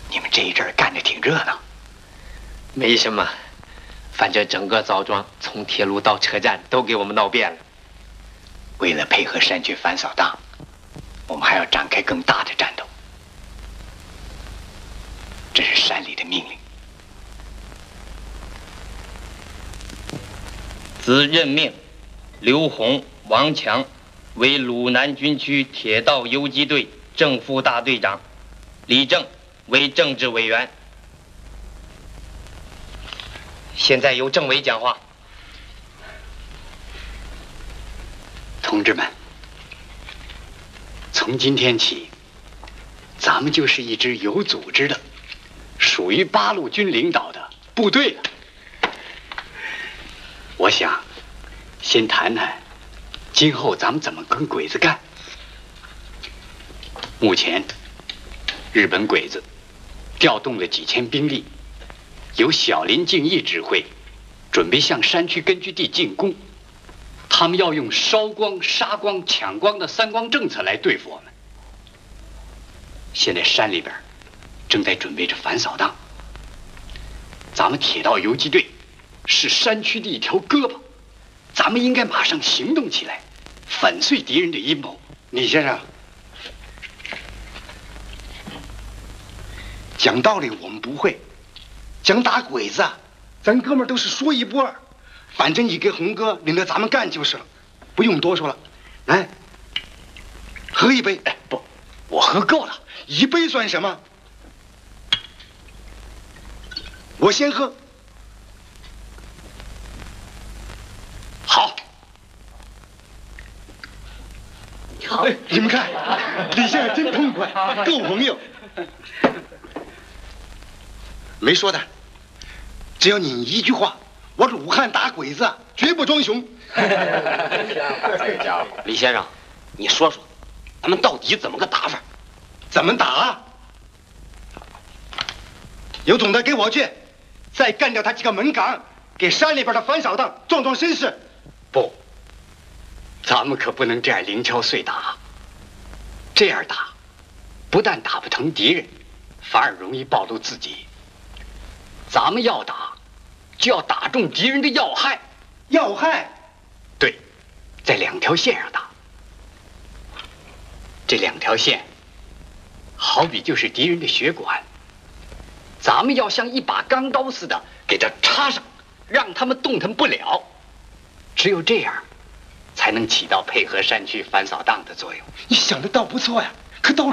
你们这一阵干得挺热闹。 没什么，反正整个枣庄从铁路到车站都给我们闹遍了。 为了配合山区反扫荡，我们还要展开更大的战斗。这是山里的命令。 兹任命刘洪、王强为鲁南军区铁道游击队正副大队长，李正为政治委员。现在由政委讲话。 同志们，从今天起，咱们就是一支有组织的、属于八路军领导的部队了。我想，先谈谈今后咱们怎么跟鬼子干。目前，日本鬼子调动了几千兵力，由小林敬义指挥，准备向山区根据地进攻。他们要用烧光、杀光、抢光的三光政策来对付我们。现在山里边正在准备着反扫荡，咱们铁道游击队是山区的一条胳膊，咱们应该马上行动起来，粉碎敌人的阴谋。 李先生，讲道理我们不会，讲打鬼子啊，咱哥们儿都是说一不二。反正你给红哥领着咱们干就是了，不用多说了。来，喝一杯。 哎，不，我喝够了， 一杯算什么？我先喝。 好。 好，你们看，李先生真痛快，够朋友。没说的，只要你一句话。我鲁汉打鬼子，绝不装熊。 李先生，你说说，咱们到底怎么个打法？ 怎么打？有种的给我去，再干掉他几个门岗，给山里边的反扫荡壮壮声势。 不，咱们可不能这样零敲碎打。这样打，不但打不疼敌人，反而容易暴露自己。咱们要打。就要打中敌人的要害， 要害， 对，在两条线上打。这两条线，好比就是敌人的血管，咱们要像一把钢刀似的给它插上，让他们动弹不了。只有这样，才能起到配合山区反扫荡的作用。 你想的倒不错呀，可到